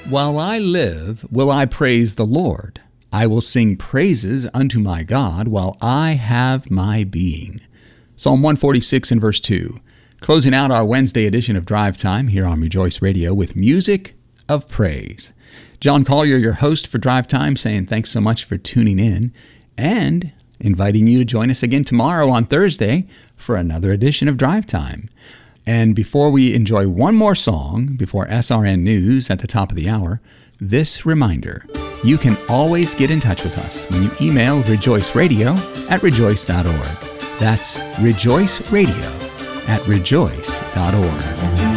While I live, will I praise the Lord. I will sing praises unto my God while I have my being. Psalm 146 and verse 2. Closing out our Wednesday edition of Drive Time here on Rejoice Radio with music of praise. John Collier, your host for Drive Time, saying thanks so much for tuning in and inviting you to join us again tomorrow on Thursday for another edition of Drive Time. And before we enjoy one more song before SRN News at the top of the hour, this reminder: you can always get in touch with us when you email rejoiceradio@rejoice.org. That's rejoiceradio@rejoice.org.